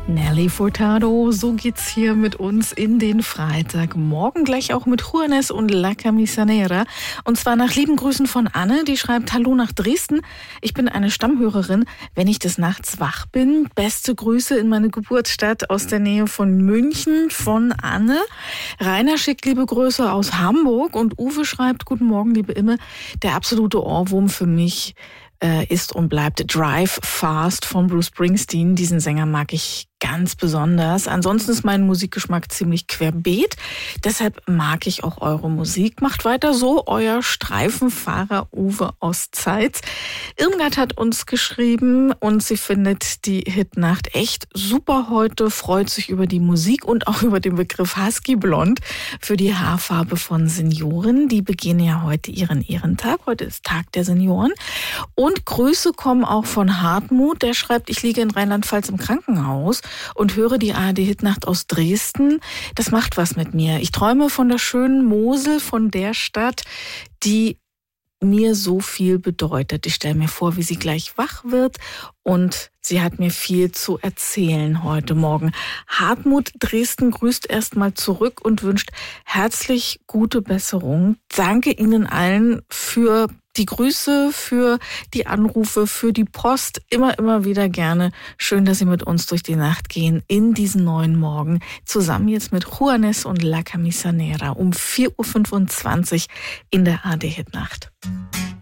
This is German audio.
Nelly Furtado, so geht's hier mit uns in den Freitagmorgen, gleich auch mit Juanes und La Camisanera. Und zwar nach lieben Grüßen von Anne, die schreibt: Hallo nach Dresden. Ich bin eine Stammhörerin, wenn ich des Nachts wach bin. Beste Grüße in meine Geburtsstadt aus der Nähe von München von Anne. Rainer schickt liebe Grüße aus Hamburg und Uwe schreibt: Guten Morgen, liebe Imme. Der absolute Ohrwurm für mich ist und bleibt Drive Fast von Bruce Springsteen. Diesen Sänger mag ich ganz besonders. Ansonsten ist mein Musikgeschmack ziemlich querbeet. Deshalb mag ich auch eure Musik. Macht weiter so, euer Streifenfahrer Uwe aus Zeitz. Irmgard hat uns geschrieben und sie findet die Hitnacht echt super heute, freut sich über die Musik und auch über den Begriff Husky Blond für die Haarfarbe von Senioren. Die begehen ja heute ihren Ehrentag. Heute ist Tag der Senioren. Und Grüße kommen auch von Hartmut. Der schreibt: Ich liege in Rheinland-Pfalz im Krankenhaus und höre die ARD-Hitnacht aus Dresden. Das macht was mit mir. Ich träume von der schönen Mosel, von der Stadt, die mir so viel bedeutet. Ich stelle mir vor, wie sie gleich wach wird und sie hat mir viel zu erzählen heute Morgen. Hartmut Dresden grüßt erstmal zurück und wünscht herzlich gute Besserung. Danke Ihnen allen für die Grüße, für die Anrufe, für die Post. Immer wieder gerne. Schön, dass Sie mit uns durch die Nacht gehen in diesen neuen Morgen. Zusammen jetzt mit Juanes und La Camisanera um 4.25 Uhr in der ARD-Hitnacht.